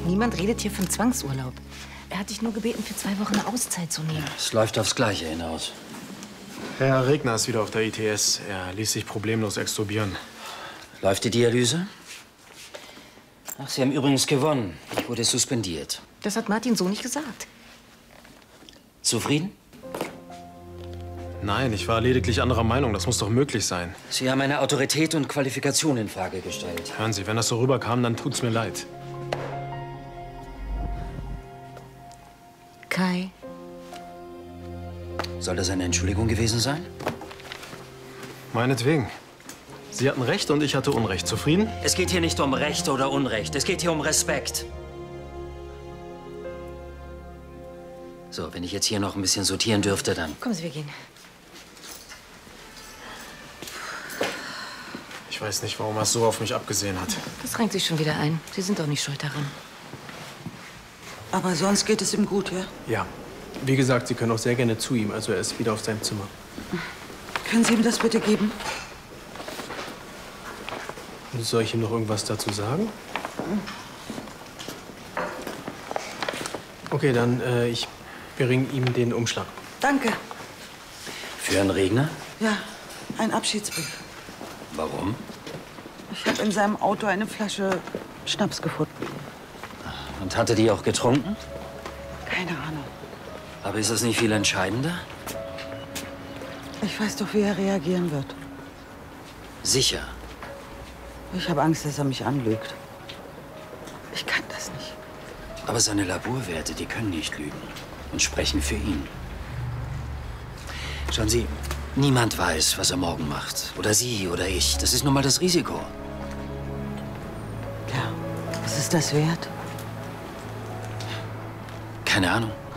Niemand redet hier von Zwangsurlaub. Er hat dich nur gebeten, für 2 Wochen eine Auszeit zu nehmen. Es läuft aufs Gleiche hinaus. Herr Regner ist wieder auf der ITS. Er ließ sich problemlos extubieren. Läuft die Dialyse? Ach, Sie haben übrigens gewonnen. Ich wurde suspendiert. Das hat Martin so nicht gesagt. Zufrieden? Nein, ich war lediglich anderer Meinung. Das muss doch möglich sein. Sie haben meine Autorität und Qualifikation in Frage gestellt. Hören Sie, wenn das so rüberkam, dann tut's mir leid. Kai. Soll das eine Entschuldigung gewesen sein? Meinetwegen. Sie hatten Recht und ich hatte Unrecht. Zufrieden? Es geht hier nicht um Recht oder Unrecht. Es geht hier um Respekt. So, wenn ich jetzt hier noch ein bisschen sortieren dürfte, dann... Kommen Sie, wir gehen. Ich weiß nicht, warum er es so auf mich abgesehen hat. Das renkt sich schon wieder ein. Sie sind doch nicht schuld daran. Aber sonst geht es ihm gut, ja? Ja. Wie gesagt, Sie können auch sehr gerne zu ihm. Also er ist wieder auf seinem Zimmer. Können Sie ihm das bitte geben? Soll ich ihm noch irgendwas dazu sagen? Okay, dann ich bringe ihm den Umschlag. Danke. Für Herrn Regner? Ja, ein Abschiedsbrief. Warum? Ich habe in seinem Auto eine Flasche Schnaps gefunden. Und hatte die auch getrunken? Keine Ahnung. Aber ist das nicht viel entscheidender? Ich weiß doch, wie er reagieren wird. Sicher. Ich habe Angst, dass er mich anlügt. Ich kann das nicht. Aber seine Laborwerte, die können nicht lügen und sprechen für ihn. Schauen Sie, niemand weiß, was er morgen macht. Oder Sie oder ich. Das ist nun mal das Risiko. Ja, ist es das wert? Keine Ahnung.